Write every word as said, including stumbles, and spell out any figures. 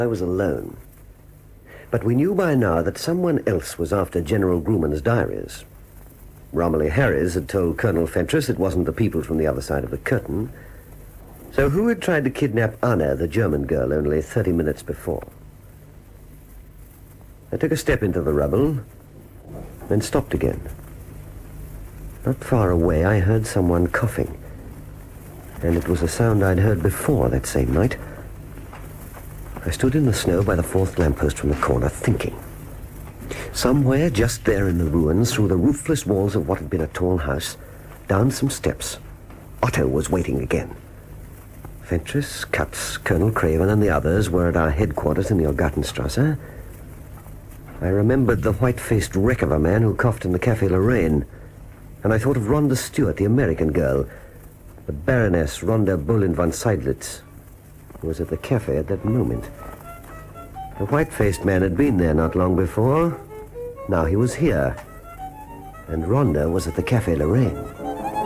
I was alone. But we knew by now that someone else was after General Grumman's diaries. Romilly Harris had told Colonel Fentress it wasn't the people from the other side of the curtain. So who had tried to kidnap Anna, the German girl, only thirty minutes before? I took a step into the rubble, then stopped again. Not far away, I heard someone coughing. And it was a sound I'd heard before that same night. I stood in the snow by the fourth lamppost from the corner, thinking. Somewhere just there in the ruins, through the roofless walls of what had been a tall house, down some steps, Otto was waiting again. Fentress, Cutts, Colonel Craven, and the others were at our headquarters in the Ogartenstrasse. I remembered the white-faced wreck of a man who coughed in the Café Lorraine, and I thought of Rhonda Stewart, the American girl, the Baroness Rhonda Bolin von Seidlitz, who was at the cafe at that moment. The white-faced man had been there not long before. Now he was here, and Rhonda was at the Café Lorraine.